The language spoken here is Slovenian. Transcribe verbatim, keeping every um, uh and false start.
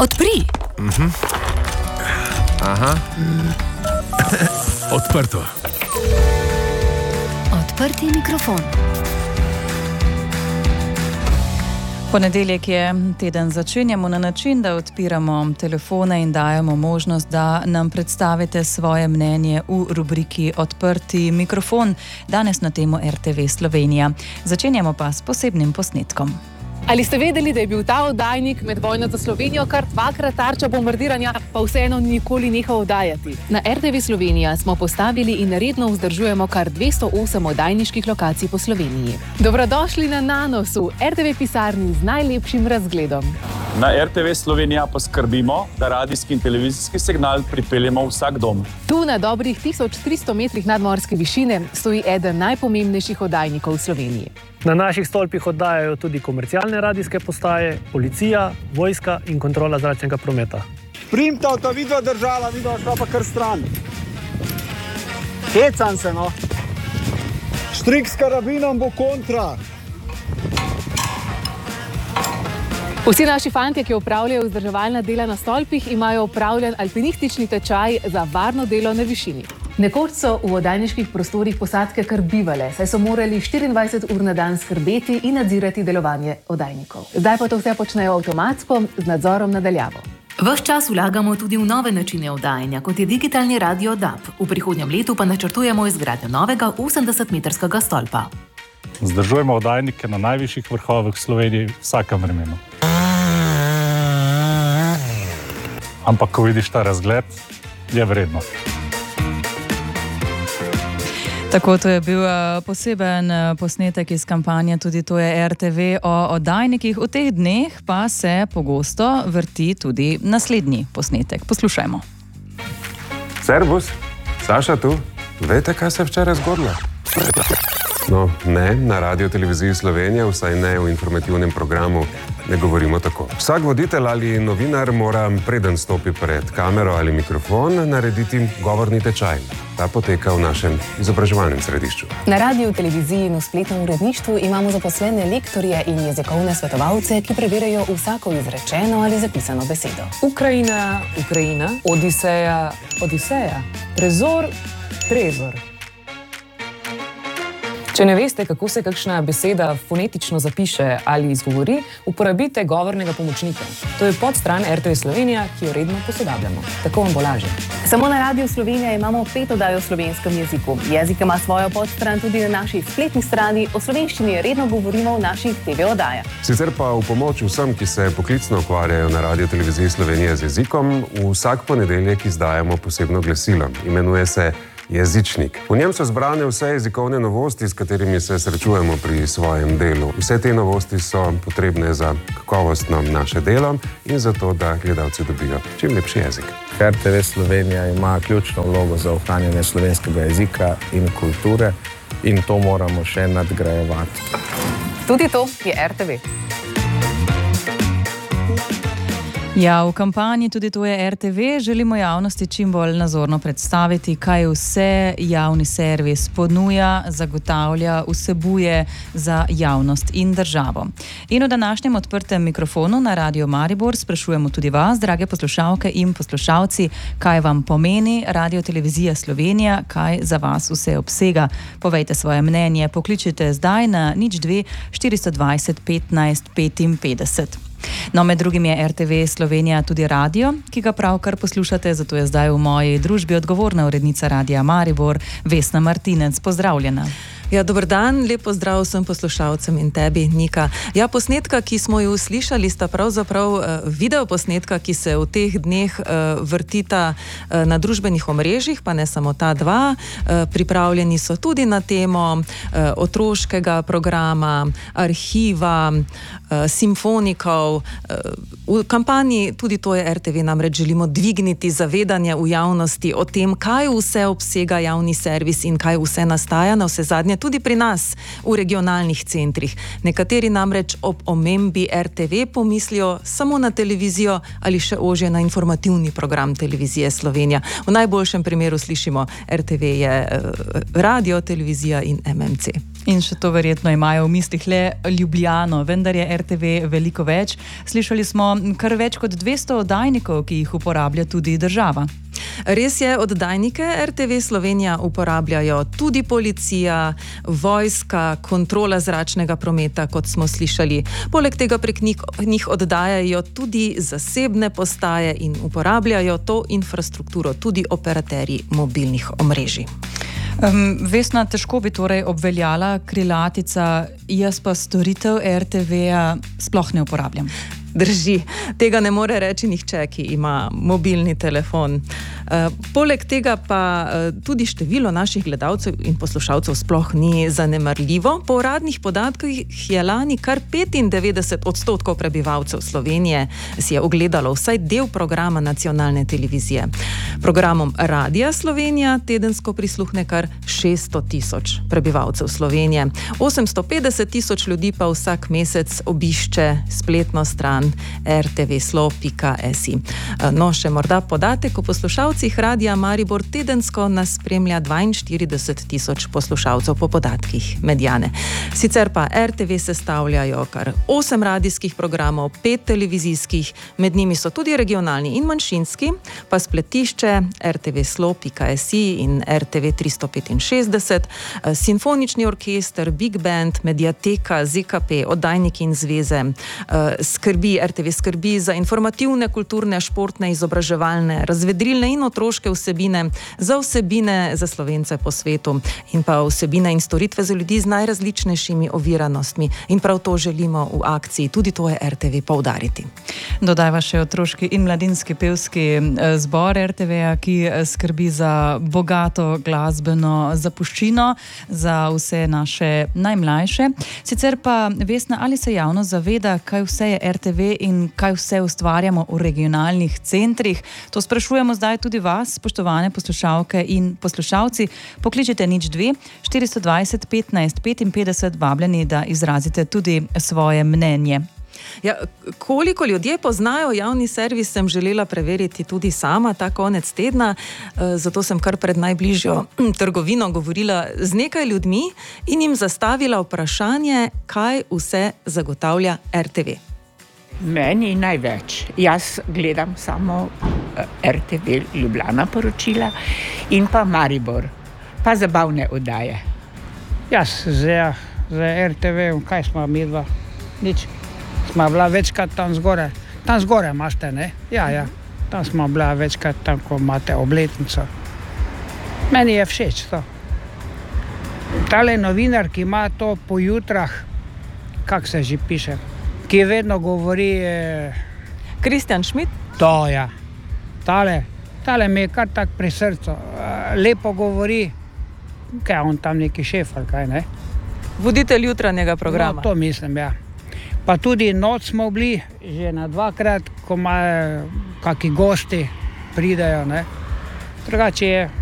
Odpri. Mhm. Aha. Odprto. Odprti mikrofon. Ponedeljek je, teden začenjamo na način, da odpiramo telefone in dajemo možnost, da nam predstavite svoje mnenje v rubriki Odprti mikrofon, danes na temo R T V Slovenija. Začenjamo pa s posebnim posnetkom. Ali ste vedeli, da je bil ta oddajnik med vojno za Slovenijo kar dvakrat tarča bombardiranja, pa vseeno nikoli nehal oddajati? Na R T V Slovenija smo postavili in redno vzdržujemo kar dvesto osem oddajniških lokacij po Sloveniji. Dobrodošli na Nanosu, R T V pisarni z najlepšim razgledom. Na R T V Slovenija poskrbimo, da radijski in televizijski signal pripeljemo v vsak dom. Tu na dobrih tisoč tristo metrih nadmorske višine stoji eden najpomembnejših oddajnikov v Sloveniji. Na naših stolpih oddajajo tudi komercialne radijske postaje, policija, vojska in kontrola zračnega prometa. Primta ta vidva držala, vidva šla pa kar stran. Hecam se, no. Štrik s karabinom bo kontra. Vsi naši fantje, ki opravljajo vzdrževalna dela na stolpih, imajo opravljen alpinistični tečaj za varno delo na višini. Nekoč so v oddajniških prostorih posadke kar bivale, saj so morali štiriindvajset ur na dan skrbeti in nadzirati delovanje oddajnikov. Zdaj pa to vse počnejo avtomatsko z nadzorom na daljavo. Ves čas vlagamo tudi v nove načine oddajanja, kot je digitalni radio D A B. V prihodnjem letu pa načrtujemo izgradnjo novega osemdesetmetrskega stolpa. Vzdržujemo oddajnike na najvišjih vrhovih v Sloveniji v vsakem vremenu. Ampak, ko vidiš ta razgled, je vredno. Tako, to je bil poseben posnetek iz kampanje, tudi to je R T V o oddajnikih. V teh dneh pa se pogosto vrti tudi naslednji posnetek. Poslušajmo. Servus, Saša tu. Veste, kaj se je včeraj zgodilo? No, ne, na Radio Televiziji Slovenija, vsaj ne v informativnem programu, ne govorimo tako. Vsak voditelj ali novinar mora, preden stopi pred kamero ali mikrofon, narediti govorni tečaj. Ta poteka v našem izobraževalnem središču. Na radiju, televiziji in v spletnem uredništvu imamo zaposlene lektorje in jezikovne svetovalce, ki preverjajo vsako izrečeno ali zapisano besedo. Ukrajina, Ukrajina, Odiseja, Odiseja, trezor, trezor. Če ne veste, kako se kakšna beseda fonetično zapiše ali izgovori, uporabite govornega pomočnika. To je podstran R T V Slovenija, ki jo redno posodabljamo. Tako vam bo lažje. Samo na Radiu Slovenija imamo pet oddaj o slovenskem jeziku. Jezik ima svojo podstran tudi na naši spletni strani. O slovenščini redno govorimo v naših T V oddajah. Sicer pa v pomoč vsem, ki se poklicno ukvarjajo na Radio Televiziji Slovenija z jezikom, vsak ponedeljek izdajamo posebno glasilo. Imenuje se Jezičnik. V njem so zbrane vse jezikovne novosti, s katerimi se srečujemo pri svojem delu. Vse te novosti so potrebne za kakovostno naše delo in za to, da gledalci dobijo čim lepši jezik. R T V Slovenija ima ključno vlogo za ohranjanje slovenskega jezika in kulture in to moramo še nadgrajevati. Tudi to je R T V. Ja, v kampanji tudi to je R T V želimo javnosti čim bolj nazorno predstaviti, kaj vse javni servis ponuja, zagotavlja, vsebuje za javnost in državo. In v današnjem odprtem mikrofonu na Radio Maribor sprašujemo tudi vas, drage poslušalke in poslušalci, kaj vam pomeni Radio Televizija Slovenija, kaj za vas vse obsega. Povejte svoje mnenje, pokličite zdaj na nič dve štiristo dvajset petnajst petinpetdeset. No, med drugim je R T V Slovenija tudi radio, ki ga pravkar poslušate, zato je zdaj v moji družbi odgovorna urednica Radia Maribor, Vesna Martinec. Pozdravljena. Ja, dober dan, lep pozdrav vsem poslušalcem in tebi, Nika. Ja, posnetka, ki smo ju slišali, sta pravzaprav uh, video posnetka, ki se v teh dneh uh, vrtita uh, na družbenih omrežjih, pa ne samo ta dva. Uh, pripravljeni so tudi na temo uh, otroškega programa, arhiva, uh, simfonikov. Uh, v kampanji tudi to je R T V, namreč želimo dvigniti zavedanje v javnosti o tem, kaj vse obsega javni servis in kaj vse nastaja, na vse zadnje tudi pri nas v regionalnih centrih. Nekateri namreč ob omembi R T V pomislijo samo na televizijo ali še ožje na informativni program Televizije Slovenija. V najboljšem primeru slišimo R T V je radio, televizija in M M C. In še to verjetno imajo v mislih le Ljubljano, vendar je R T V veliko več. Slišali smo kar več kot dvesto oddajnikov, ki jih uporablja tudi država. Res je, oddajnike R T V Slovenija uporabljajo tudi policija, vojska, kontrola zračnega prometa, kot smo slišali. Poleg tega prek njih oddajajo tudi zasebne postaje in uporabljajo to infrastrukturo tudi operaterji mobilnih omrežij. Um, Vesna, težko bi torej obveljala krilatica, jaz pa storitev R T V-ja sploh ne uporabljam. Drži, tega ne more reči nihče, ki ima mobilni telefon. Uh, poleg tega pa uh, tudi število naših gledalcev in poslušalcev sploh ni zanemarljivo. Po uradnih podatkih je lani kar petindevetdeset odstotkov prebivalcev Slovenije si je ogledalo vsaj del programa nacionalne televizije. Programom Radia Slovenija tedensko prisluhne kar šeststo tisoč prebivalcev Slovenije. osemsto petdeset tisoč ljudi pa vsak mesec obišče spletno stran er te ve slo pika si. No, še morda podatek o poslušalcih Radia Maribor tedensko nas spremlja dvainštirideset tisoč poslušalcev po podatkih Mediane. Sicer pa R T V sestavljajo kar osem radijskih programov, pet televizijskih, med njimi so tudi regionalni in manjšinski, pa spletišče er te ve slo pika si in er te ve tristo petinšestdeset, simfonični orkester, big band, mediateka, Z K P, oddajniki in zveze, skrbi, er te ve skrbi za informativne, kulturne, športne, izobraževalne, razvedrilne in otroške vsebine, za vsebine za Slovence po svetu in pa vsebine in storitve za ljudi z najrazličnejšimi oviranostmi. In prav to želimo v akciji, tudi to je er te ve poudariti. Dodajva še otroški in mladinski pevski zbor er te ve-ja, ki skrbi za bogato glasbeno zapuščino, za vse naše najmlajše. Sicer pa, Vesna, ali se javnost zaveda, kaj vse je er te ve in kaj vse ustvarjamo v regionalnih centrih? To sprašujemo zdaj tudi vas, spoštovane poslušalke in poslušalci. Pokličite nič dve, štiristo dvajset, petnajst, petinpetdeset, vabljeni, da izrazite tudi svoje mnenje. Ja, koliko ljudje poznajo javni servis, sem želela preveriti tudi sama ta konec tedna, zato sem kar pred najbližjo trgovino govorila z nekaj ljudmi in jim zastavila vprašanje, kaj vse zagotavlja er te ve. Meni največ. Jaz gledam samo er te ve Ljubljana poročila in pa Maribor, pa zabavne oddaje. Jaz za, za er te ve, kaj smo mi dva? Nič. Smo bila večkrat tam zgore. Tam zgore imate, ne? Ja, ja. Tam smo bila večkrat tam, ko imate obletnico. Meni je všeč to. Tale novinar, ki ima to po jutrah, kak se že piše, ki vedno govori... Eh... Kristjan Schmidt? To, ja. Tale, tale mi je kar tak pri srcu. Lepo govori, kaj on tam neki šef ali kaj, ne? Voditelj jutranjega programa. No, to mislim, ja. Pa tudi noč smo bili, že na dvakrat, ko imajo kaki gosti pridejo, ne. Drugače je